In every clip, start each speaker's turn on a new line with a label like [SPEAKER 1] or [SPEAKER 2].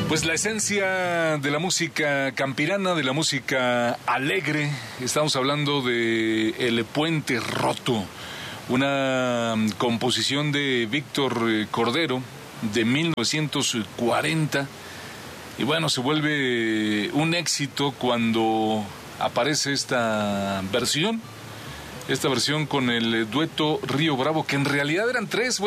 [SPEAKER 1] Pues la esencia de la música campirana, de la música alegre. Estamos hablando de El Puente Roto, una composición de Víctor Cordero de 1940. Y bueno, se vuelve un éxito cuando aparece esta versión con el dueto Río Bravo, que en realidad eran tres,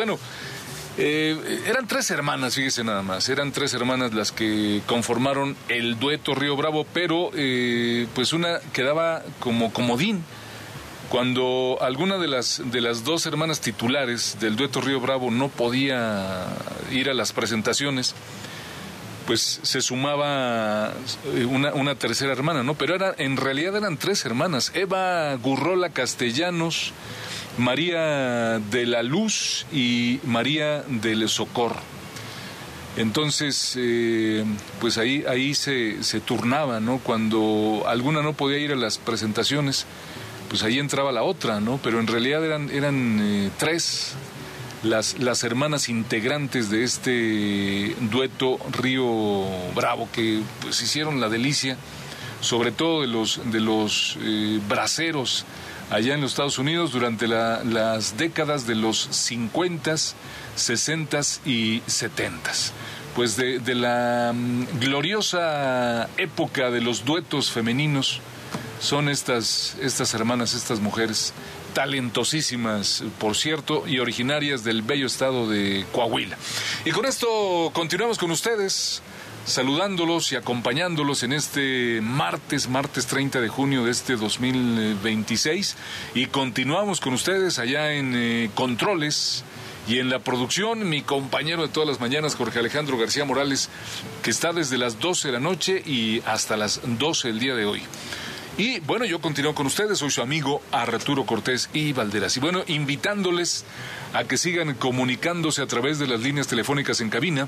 [SPEAKER 1] eran tres hermanas, fíjese nada más, eran tres hermanas las que conformaron el dueto Río Bravo, pero pues una quedaba como comodín. Cuando alguna de las dos hermanas titulares del dueto Río Bravo no podía ir a las presentaciones, pues se sumaba una tercera hermana, ¿no? Pero en realidad eran tres hermanas: Eva Gurrola Castellanos, María de la Luz y María del Socorro. Entonces, pues ahí se turnaba, ¿no? Cuando alguna no podía ir a las presentaciones, pues ahí entraba la otra, ¿no? Pero en realidad eran tres las hermanas integrantes de este dueto Río Bravo, que pues hicieron la delicia, sobre todo de los braceros allá en los Estados Unidos durante las décadas de los 50s, 60s y 70s. Pues de la gloriosa época de los duetos femeninos son estas hermanas, estas mujeres talentosísimas, por cierto, y originarias del bello estado de Coahuila. Y con esto continuamos con ustedes, saludándolos y acompañándolos en este martes 30 de junio de este 2026, y continuamos con ustedes allá en Controles y en la producción, mi compañero de todas las mañanas, Jorge Alejandro García Morales, que está desde las 12 de la noche y hasta las 12 del día de hoy. Y bueno, yo continúo con ustedes, soy su amigo Arturo Cortés y Valderas. Y bueno, invitándoles a que sigan comunicándose a través de las líneas telefónicas en cabina,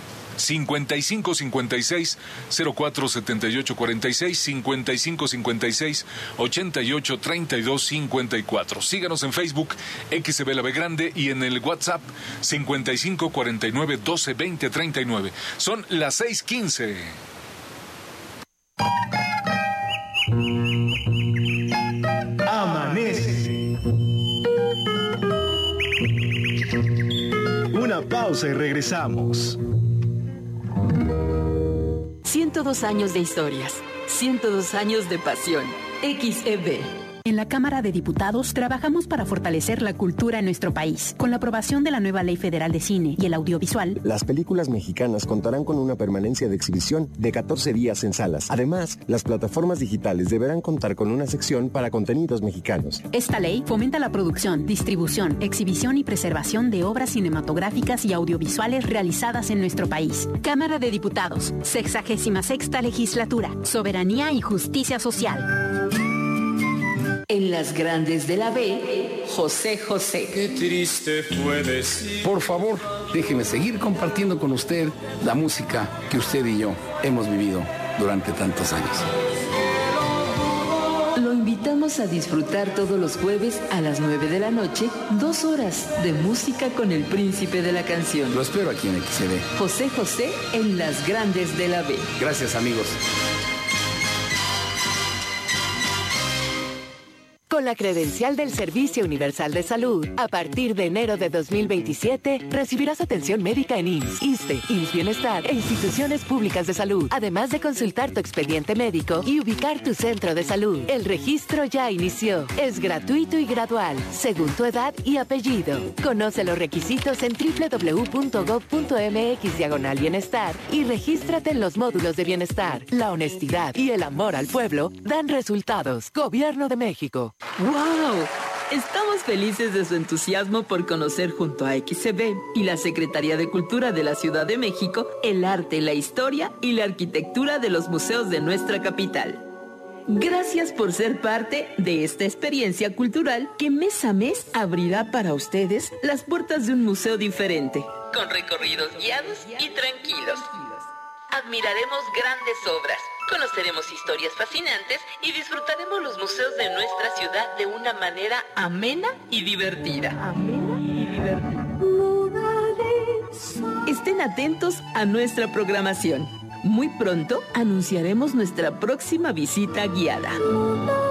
[SPEAKER 1] 55 56 04 78 46, 55 56 88 32 54. Síganos en Facebook, XB La B Grande, y en el WhatsApp 55 49 12 20 39. Son las 6:15.
[SPEAKER 2] Amanece. Una pausa y regresamos.
[SPEAKER 3] 102 años de historias, 102 años de pasión. XEB.
[SPEAKER 4] En la Cámara de Diputados trabajamos para fortalecer la cultura en nuestro país. Con la aprobación de la nueva Ley Federal de Cine y el Audiovisual,
[SPEAKER 5] las películas mexicanas contarán con una permanencia de exhibición de 14 días en salas. Además, las plataformas digitales deberán contar con una sección para contenidos mexicanos.
[SPEAKER 4] Esta ley fomenta la producción, distribución, exhibición y preservación de obras cinematográficas y audiovisuales realizadas en nuestro país. Cámara de Diputados, 66ª Legislatura. Soberanía y justicia social.
[SPEAKER 3] En las grandes de la B, José José.
[SPEAKER 6] Qué triste fue decir. Por favor, déjeme seguir compartiendo con usted la música que usted y yo hemos vivido durante tantos años.
[SPEAKER 3] Lo invitamos a disfrutar todos los jueves a las 9 de la noche, 2 horas de música con el príncipe de la canción.
[SPEAKER 6] Lo espero aquí en XCD.
[SPEAKER 3] José José en las grandes de la B.
[SPEAKER 6] Gracias, amigos.
[SPEAKER 7] Con la credencial del Servicio Universal de Salud, a partir de enero de 2027, recibirás atención médica en IMSS, ISSSTE, IMSS Bienestar e instituciones públicas de salud, además de consultar tu expediente médico y ubicar tu centro de salud. El registro ya inició. Es gratuito y gradual, según tu edad y apellido. Conoce los requisitos en www.gov.mx/bienestar y regístrate en los módulos de bienestar. La honestidad y el amor al pueblo dan resultados. Gobierno de México.
[SPEAKER 3] ¡Wow! Estamos felices de su entusiasmo por conocer junto a XCB y la Secretaría de Cultura de la Ciudad de México el arte, la historia y la arquitectura de los museos de nuestra capital. Gracias por ser parte de esta experiencia cultural que mes a mes abrirá para ustedes las puertas de un museo diferente, con recorridos guiados y tranquilos. Admiraremos grandes obras, conoceremos historias fascinantes y disfrutaremos los museos de nuestra ciudad de una manera amena y divertida. Estén atentos a nuestra programación. Muy pronto anunciaremos nuestra próxima visita guiada.